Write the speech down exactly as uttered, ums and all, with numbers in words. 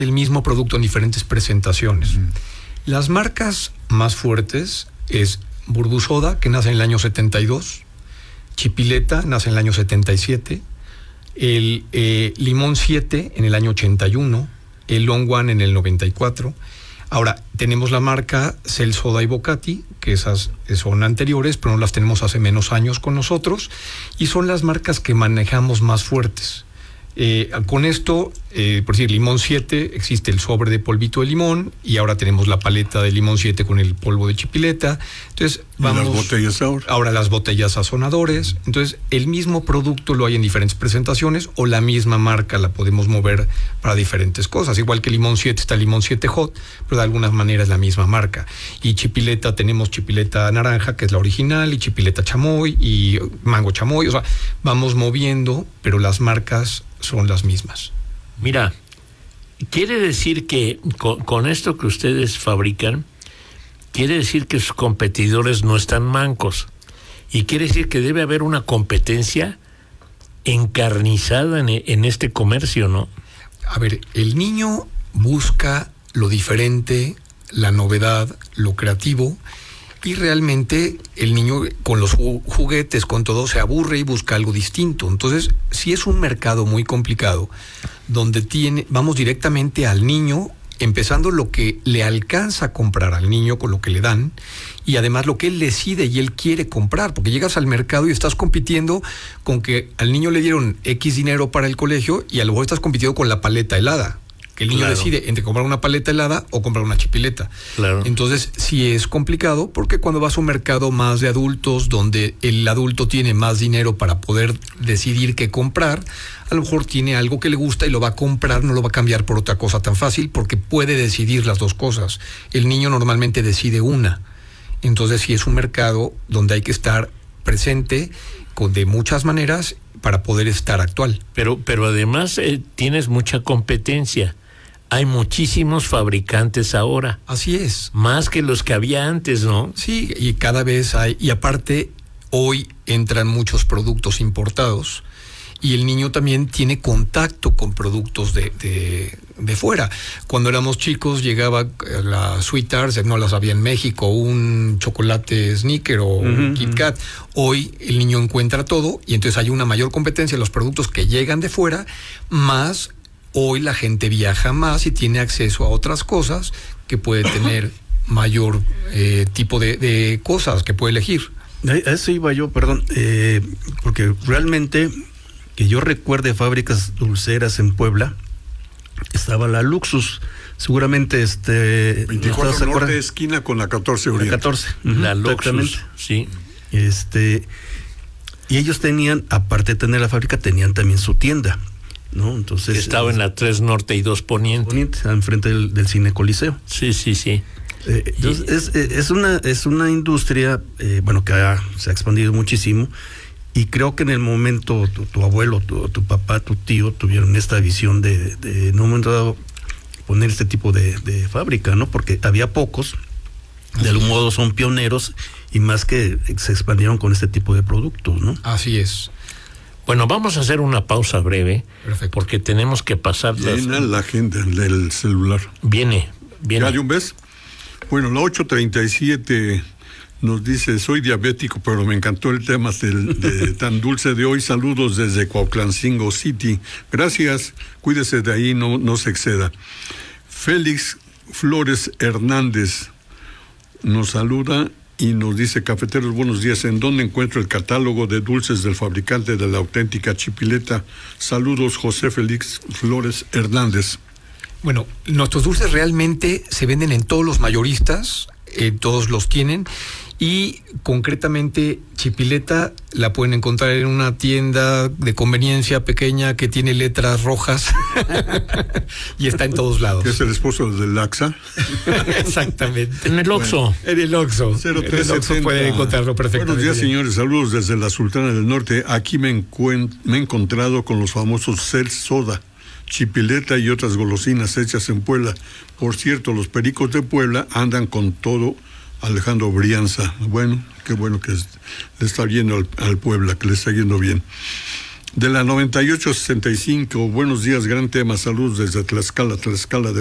el mismo producto en diferentes presentaciones. Mm. Las marcas más fuertes es Bourbon Soda, que nace en el año setenta y dos, Chipileta nace en el año setenta y siete, el eh, Limón siete en el año ochenta y uno, el Long One en el noventa y cuatro. Ahora, tenemos la marca Cell Soda y Bocati, que esas son anteriores, pero no las tenemos hace menos años con nosotros, y son las marcas que manejamos más fuertes. Eh, con esto, eh, por decir, Limón siete, existe el sobre de polvito de limón, y ahora tenemos la paleta de Limón siete con el polvo de Chipileta. Entonces, vamos. Las botellas ahora. Ahora las botellas sazonadores. Entonces, el mismo producto lo hay en diferentes presentaciones, o la misma marca la podemos mover para diferentes cosas. Igual que Limón siete está Limón siete Hot, pero de alguna manera es la misma marca. Y Chipileta, tenemos Chipileta naranja, que es la original, y Chipileta chamoy, y mango chamoy. O sea, vamos moviendo, pero las marcas son las mismas. Mira, quiere decir que con, con esto que ustedes fabrican, quiere decir que sus competidores no están mancos, y quiere decir que debe haber una competencia encarnizada en, en este comercio, ¿no? A ver, el niño busca lo diferente, la novedad, lo creativo, y realmente el niño con los juguetes, con todo, se aburre y busca algo distinto. Entonces, sí es un mercado muy complicado, donde tiene, vamos directamente al niño, empezando lo que le alcanza a comprar al niño con lo que le dan, y además lo que él decide y él quiere comprar, porque llegas al mercado y estás compitiendo con que al niño le dieron X dinero para el colegio, y a lo mejor estás compitiendo con la paleta helada. El niño claro. decide entre comprar una paleta helada o comprar una chipileta. Claro. Entonces, sí es complicado, porque cuando vas a un mercado más de adultos, donde el adulto tiene más dinero para poder decidir qué comprar, a lo mejor tiene algo que le gusta y lo va a comprar, no lo va a cambiar por otra cosa tan fácil, porque puede decidir las dos cosas. El niño normalmente decide una. Entonces, sí es un mercado donde hay que estar presente con, de muchas maneras, para poder estar actual. Pero, pero además eh, tienes mucha competencia. Hay muchísimos fabricantes ahora. Así es. Más que los que había antes, ¿no? Sí, y cada vez hay. Y aparte, hoy entran muchos productos importados, y el niño también tiene contacto con productos de, de, de fuera. Cuando éramos chicos, llegaba la Sweet Tarts, no las había en México, un chocolate Snicker o uh-huh, un Kit Kat. Hoy el niño encuentra todo, y entonces hay una mayor competencia en los productos que llegan de fuera, más hoy la gente viaja más y tiene acceso a otras cosas que puede tener mayor eh, tipo de, de cosas que puede elegir. A eso iba yo, perdón, eh, porque realmente que yo recuerde fábricas dulceras en Puebla, estaba la Luxus, seguramente este veinticuatro Norte, esquina con la catorce Oriente. La catorce, uh-huh, la Luxus, sí. Este, y ellos tenían, aparte de tener la fábrica, tenían también su tienda, ¿no? Entonces estaba en la tres Norte y dos Poniente. Poniente, enfrente del, del Cine Coliseo. Sí, sí, sí. Eh, entonces, y, es, es una es una industria, eh, bueno, que ha, se ha expandido muchísimo, y creo que en el momento tu, tu abuelo, tu, tu papá, tu tío tuvieron esta visión de, de en un momento dado poner este tipo de, de fábrica, ¿no? Porque había pocos, de algún modo son pioneros, y más que se expandieron con este tipo de productos, ¿no? Así es. Bueno, vamos a hacer una pausa breve. Perfecto. Porque tenemos que pasar las... Llena la agenda del celular. Viene, viene. ¿Ya de un vez? Bueno, la ocho treinta y siete nos dice: soy diabético, pero me encantó el tema del, de, tan dulce de hoy. Saludos desde Cuautlancingo City. Gracias, cuídese de ahí, no, no se exceda. Félix Flores Hernández nos saluda y nos dice: cafeteros, buenos días. ¿En dónde encuentro el catálogo de dulces del fabricante de la auténtica Chipileta? Saludos, José Félix Flores Hernández. Bueno, nuestros dulces realmente se venden en todos los mayoristas, eh, todos los tienen, y concretamente Chipileta la pueden encontrar en una tienda de conveniencia pequeña que tiene letras rojas y está en todos lados. ¿Es el esposo del Laxa? Exactamente. En el Oxxo. Bueno, en el Oxxo. cero tres setenta. En el Oxxo pueden encontrarlo perfectamente. Buenos días, señores. Saludos desde la Sultana del Norte. Aquí me, encuen- me he encontrado con los famosos Cell Soda, Chipileta y otras golosinas hechas en Puebla. Por cierto, los pericos de Puebla andan con todo. Alejandro Brianza. Bueno, qué bueno que le está yendo al, al Puebla, que le está yendo bien. De la noventa y ocho sesenta y cinco, buenos días, gran tema, saludos desde Tlaxcala, Tlaxcala de